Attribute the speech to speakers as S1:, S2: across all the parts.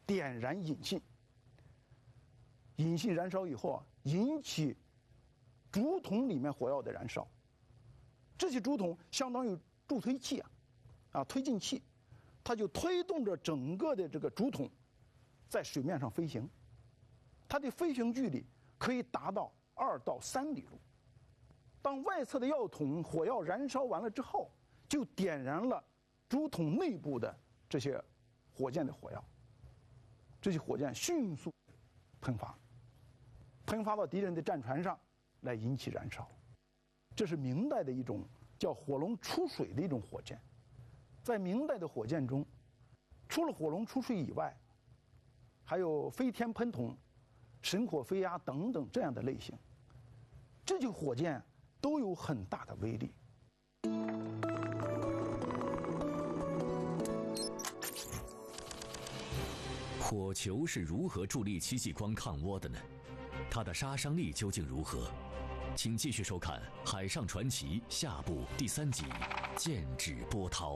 S1: 点燃引信。引信燃烧以后啊，引起竹筒里面火药的燃烧。这些竹筒相当于助推器推进器，它就推动着整个的这个竹筒在水面上飞行。它的飞行距离可以达到2到3里路。当外侧的药筒火药燃烧完了之后，就点燃了竹筒内部的这些火箭的火药。这些火箭迅速喷发到敌人的战船上来引起燃烧。这是明代的一种叫火龙出水的一种火箭。在明代的火箭中，除了火龙出水以外，还有飞天喷筒、神火飞鸦等等这样的类型。这些火箭都有很大的威力。
S2: 火球是如何助力戚继光抗倭的呢？它的杀伤力究竟如何？请继续收看《海上传奇》下部第3集《剑指波涛》。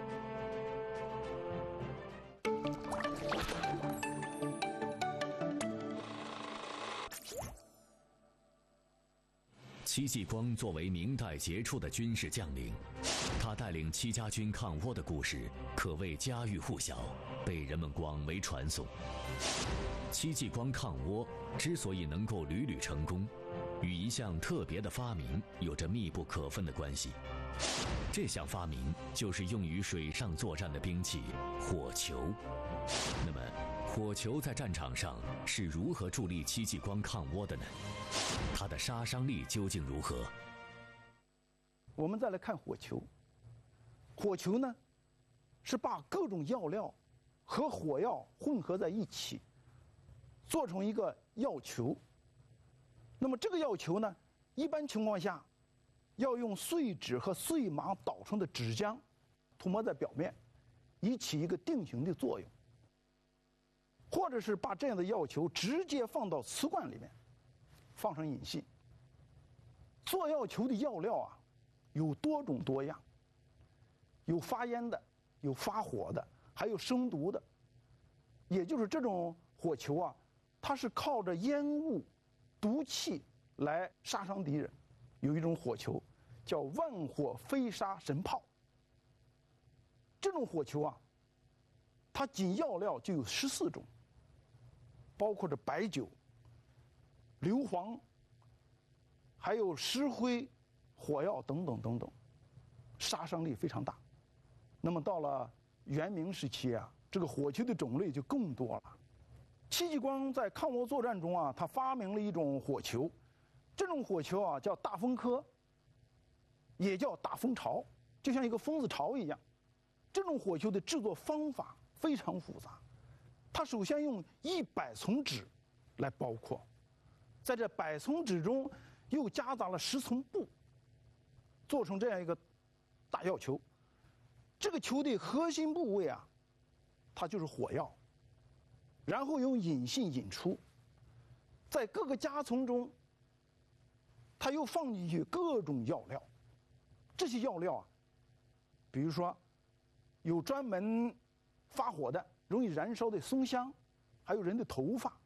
S2: 戚继光作为明代杰出的军事将领，他带领戚家军抗倭的故事可谓家喻户晓，被人们广为传颂。戚继光抗倭之所以能够屡屡成功，与一项特别的发明有着密不可分的关系。这项发明就是用于水上作战的兵器——火球。那么，火球在战场上是如何助力戚继光抗倭的呢？它的杀伤力究竟如何？
S1: 我们再来看火球。火球呢，是把各种药料和火药混合在一起，做成一个药球。那么这个药球呢，一般情况下要用碎纸和碎麻捣成的纸浆涂抹在表面，以起一个定型的作用。或者是把这样的药球直接放到瓷罐里面，放上引信。做药球的药料有多种多样，有发烟的，有发火的，还有生毒的。也就是这种火球它是靠着烟雾、毒气来杀伤敌人。有一种火球叫万火飞沙神炮。这种火球它仅药料就有14种，包括着白酒、硫磺，还有石灰、火药等等等等，杀伤力非常大。那么到了元明时期这个火球的种类就更多了。戚继光在抗倭作战中他发明了一种火球，这种火球叫大风科，也叫大风巢，就像一个风子巢一样。这种火球的制作方法非常复杂，它首先用100层纸来包括，在这100层纸中又夹杂了10层布，做成这样一个大药球。这个球的核心部位它就是火药，然后用引信引出，在各个夹层中它又放进去各种药料。这些药料比如说有专门发火的、容易燃烧的松香，还有人的头发，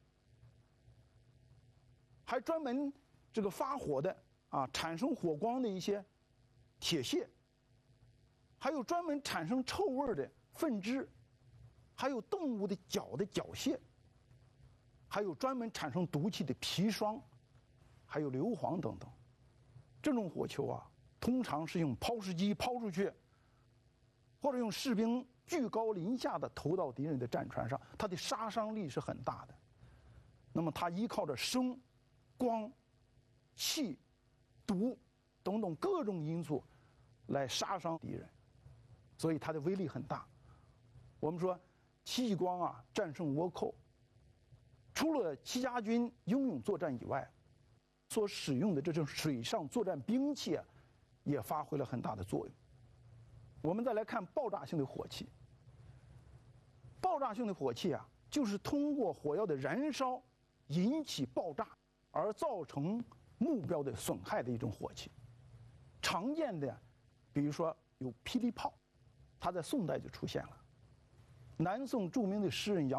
S1: 还专门这个发火的产生火光的一些铁屑，还有专门产生臭味的粪汁，还有动物的脚的脚屑，还有专门产生毒气的砒霜，还有硫磺等等。这种火球通常是用抛石机抛出去，或者用士兵居高临下的投到敌人的战船上，它的杀伤力是很大的。那么它依靠着声、光、气、毒等等各种因素来杀伤敌人，所以它的威力很大。我们说戚继光战胜倭寇，除了戚家军英勇作战以外，所使用的这种水上作战兵器也发挥了很大的作用。我们再来看爆炸性的火器。爆炸性的火器就是通过火药的燃烧引起爆炸而造成目标的损害的一种火器。常见的比如说有霹雳炮，它在宋代就出现了。南宋著名的诗人杨